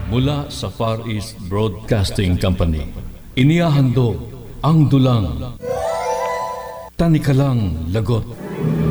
Mula sa Far East Broadcasting Company, inihahandog ang dulang Tanikalang Lagot.